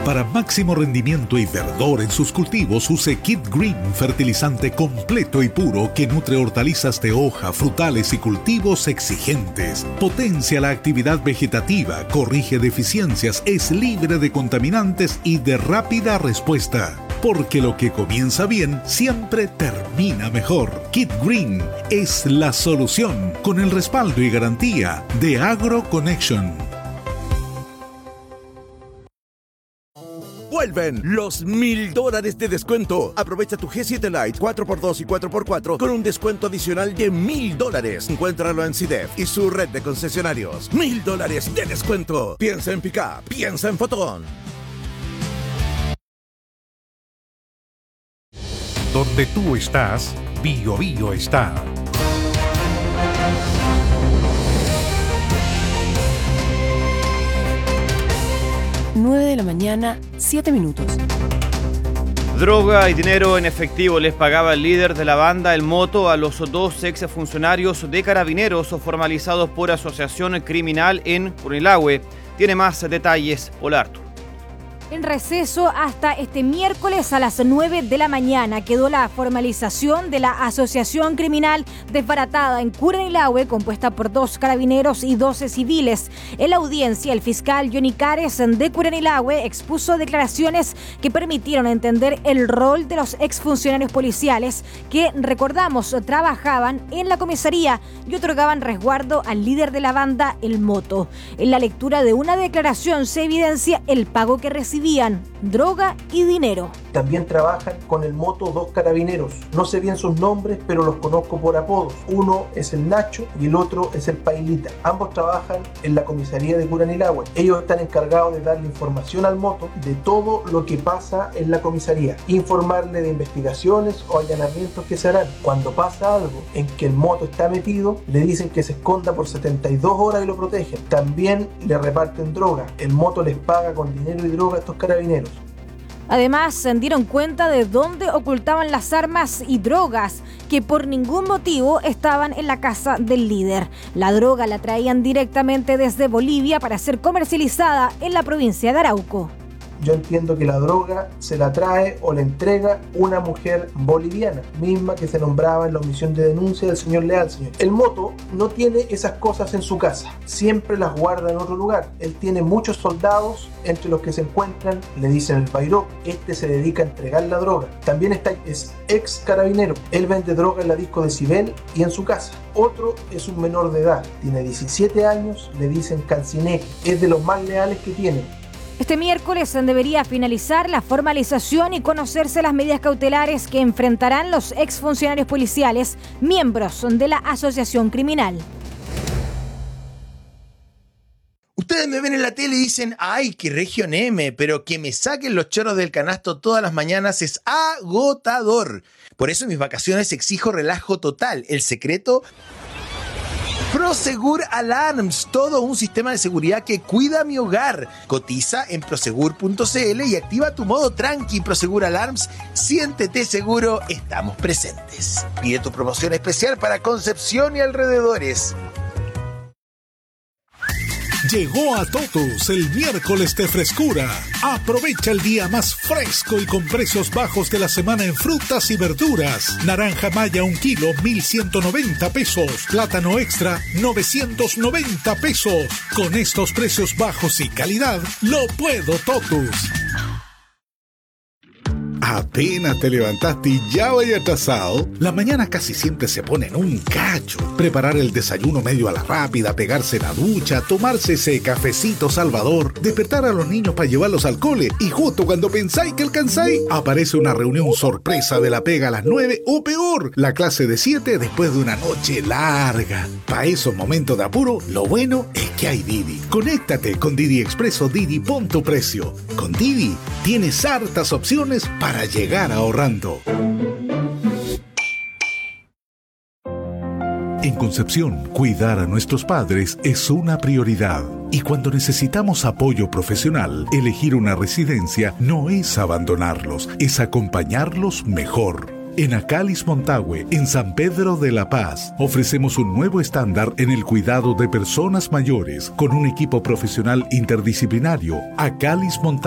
Para máximo rendimiento y verdor en sus cultivos, use Kid Green, fertilizante completo y puro que nutre hortalizas de hoja, frutales y cultivos exigentes. Potencia la actividad vegetativa, corrige deficiencias, es libre de contaminantes y de rápida respuesta. Porque lo que comienza bien siempre termina mejor. Kid Green es la solución, con el respaldo y garantía de AgroConnection. Vuelven los $1000 de descuento. Aprovecha tu G7 Lite 4x2 y 4x4 con un descuento adicional de $1000. Encuéntralo en CIDEF y su red de concesionarios. $1000 de descuento. Piensa en Pickup, piensa en Fotón. Donde tú estás, Bio Bio está. 9 de la mañana, 7 minutos. Droga y dinero en efectivo les pagaba el líder de la banda El Moto a los dos exfuncionarios de Carabineros formalizados por asociación criminal en Curanilahue. Tiene más detalles, Hola Artur. En receso hasta este miércoles a las 9 de la mañana quedó la formalización de la asociación criminal desbaratada en Curanilahue, compuesta por 2 carabineros y 12 civiles. En la audiencia, el fiscal Johnny Cares de Curanilahue expuso declaraciones que permitieron entender el rol de los exfuncionarios policiales que, recordamos, trabajaban en la comisaría y otorgaban resguardo al líder de la banda El Moto. En la lectura de una declaración se evidencia el pago que recibían, droga y dinero. También trabajan con El Moto 2 carabineros. No sé bien sus nombres, pero los conozco por apodos. Uno es el Nacho y el otro es el Pailita. Ambos trabajan en la comisaría de Curanilahue. Ellos están encargados de darle información al Moto de todo lo que pasa en la comisaría, informarle de investigaciones o allanamientos que se harán. Cuando pasa algo en que el Moto está metido, le dicen que se esconda por 72 horas y lo protegen. También le reparten droga. El Moto les paga con dinero y droga a estos carabineros. Además, se dieron cuenta de dónde ocultaban las armas y drogas que por ningún motivo estaban en la casa del líder. La droga la traían directamente desde Bolivia para ser comercializada en la provincia de Arauco. Yo entiendo que la droga se la trae o la entrega una mujer boliviana, misma que se nombraba en la omisión de denuncia del señor Leal. El Moto no tiene esas cosas en su casa, siempre las guarda en otro lugar. Él tiene muchos soldados, entre los que se encuentran, le dicen el Pairó, este se dedica a entregar la droga. También es ex carabinero, él vende droga en la disco de Cibel y en su casa. Otro es un menor de edad, tiene 17 años, le dicen Cancineque, es de los más leales que tienen. Este miércoles debería finalizar la formalización y conocerse las medidas cautelares que enfrentarán los exfuncionarios policiales, miembros de la asociación criminal. Ustedes me ven en la tele y dicen, ¡ay, qué región M! Pero que me saquen los chorros del canasto todas las mañanas es agotador. Por eso en mis vacaciones exijo relajo total. El secreto... Prosegur Alarms, todo un sistema de seguridad que cuida mi hogar. Cotiza en prosegur.cl y activa tu modo tranqui. Prosegur Alarms, siéntete seguro, estamos presentes. Pide tu promoción especial para Concepción y alrededores. Llegó a Totus el miércoles de frescura. Aprovecha el día más fresco y con precios bajos de la semana en frutas y verduras. Naranja maya 1 kilo, 1,190 pesos. Plátano extra, 990 pesos. Con estos precios bajos y calidad, lo puedo Totus. Apenas te levantaste y ya vaya atrasado. La mañana casi siempre se pone en un cacho. Preparar el desayuno medio a la rápida, pegarse la ducha, tomarse ese cafecito salvador, despertar a los niños para llevarlos al cole y justo cuando pensáis que alcanzáis, aparece una reunión sorpresa de la pega a las 9 o peor, la clase de 7 después de una noche larga. Para esos momentos de apuro, lo bueno es que hay Didi. Conéctate con Didi Expreso Didi, pon tu precio. Con Didi tienes hartas opciones para llegar ahorrando. En Concepción, cuidar a nuestros padres es una prioridad. Y cuando necesitamos apoyo profesional, elegir una residencia no es abandonarlos, es acompañarlos mejor. En Acalis Montague, en San Pedro de la Paz, ofrecemos un nuevo estándar en el cuidado de personas mayores con un equipo profesional interdisciplinario. Acalis Montague.